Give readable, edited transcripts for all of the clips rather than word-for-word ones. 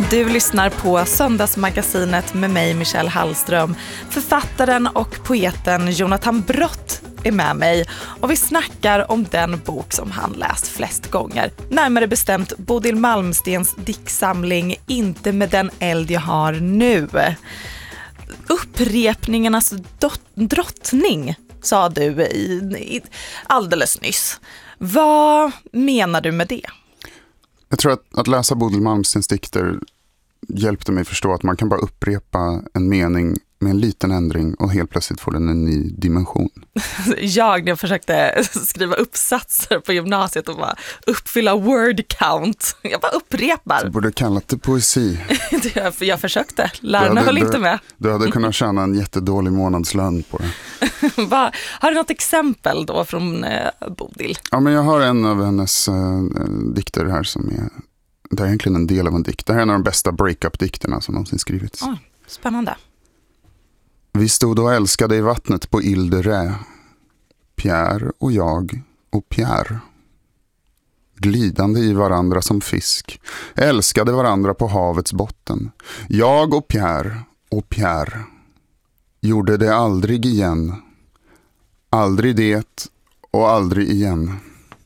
Du lyssnar på Söndagsmagasinet med mig, Michelle Hallström. Författaren och poeten Jonathan Brott är med mig och vi snackar om den bok som han läst flest gånger. Närmare bestämt Bodil Malmstens diktsamling Inte med den eld jag har nu. Upprepningarnas drottning, sa du alldeles nyss. Vad menar du med det? Jag tror att läsa Bodil Malmstens dikter hjälpte mig förstå att man kan bara upprepa en mening med en liten ändring och helt plötsligt får den en ny dimension. När jag försökte skriva uppsatser på gymnasiet och bara uppfylla word count. Jag bara upprepar. Du borde kallat det poesi. Jag försökte. Lärarna höll inte med. Du hade kunnat tjäna en jättedålig månadslön på det. Har du något exempel då från Bodil? Ja, men jag har en av hennes dikter här som det är egentligen en del av en dikt. Det här är en av de bästa breakup-dikterna som någonsin skrivits. Spännande. Vi stod och älskade i vattnet på Ile de Ré. Pierre och jag och Pierre. Glidande i varandra som fisk. Älskade varandra på havets botten. Jag och Pierre. Gjorde det aldrig igen. Aldrig det och aldrig igen.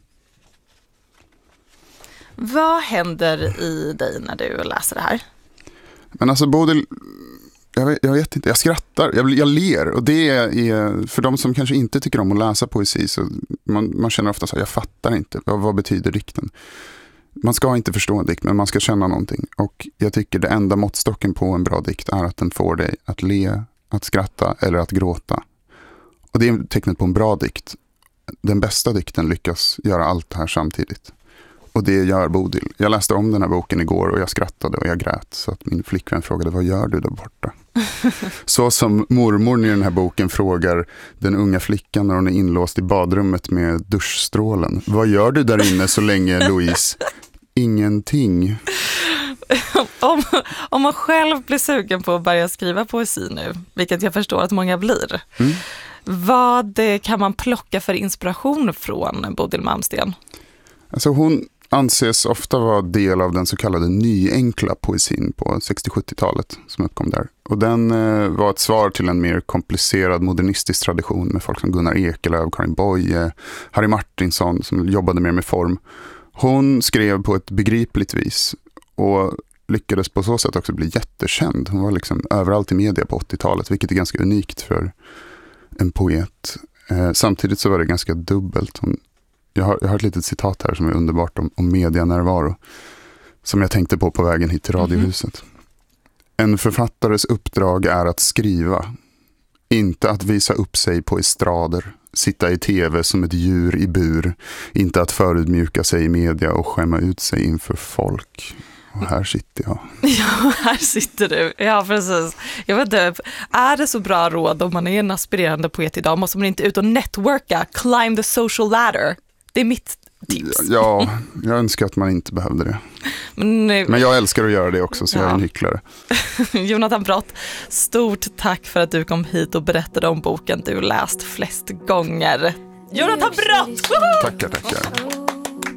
Vad händer i dig när du läser det här? Men alltså Bodil, jag vet inte, jag skrattar, jag ler, och det är för de som kanske inte tycker om att läsa poesi, så man känner ofta så här, jag fattar inte, vad betyder dikten? Man ska inte förstå en dikt, men man ska känna någonting, och jag tycker det enda måttstocken på en bra dikt är att den får dig att le, att skratta eller att gråta. Och det är tecknet på en bra dikt. Den bästa dikten lyckas göra allt det här samtidigt. Och det gör Bodil. Jag läste om den här boken igår och jag skrattade och jag grät. Så att min flickvän frågade, vad gör du där borta? Så som mormor i den här boken frågar den unga flickan när hon är inlåst i badrummet med duschstrålen. Vad gör du där inne så länge, Louise? Ingenting. Om man själv blir sugen på att börja skriva poesi nu, vilket jag förstår att många blir. Vad kan man plocka för inspiration från Bodil Malmsten? Alltså hon anses ofta vara del av den så kallade nyenkla poesin på 60-70-talet som uppkom där. Och den var ett svar till en mer komplicerad modernistisk tradition med folk som Gunnar Ekelöf, Karin Boye, Harry Martinsson som jobbade mer med form. Hon skrev på ett begripligt vis och lyckades på så sätt också bli jättekänd. Hon var liksom överallt i media på 80-talet, vilket är ganska unikt för en poet. Samtidigt så var det ganska dubbelt. Jag har ett litet citat här som är underbart om medianärvaro som jag tänkte på vägen hit till Radiohuset. En författares uppdrag är att skriva, inte att visa upp sig på estrader, sitta i tv som ett djur i bur, inte att förutmjuka sig i media och skämma ut sig inför folk. Och här sitter jag. Ja, här sitter du. Ja, precis. Jag vet inte, är det så bra råd om man är en aspirerande poet idag? Måste man inte ut och networka, climb the social ladder? Det är mitt tips. Ja, jag önskar att man inte behövde det. Men jag älskar att göra det också, så jag är en hycklare. Jonathan Brott, stort tack för att du kom hit och berättade om boken du läst flest gånger. Jonathan Brott! Tackar.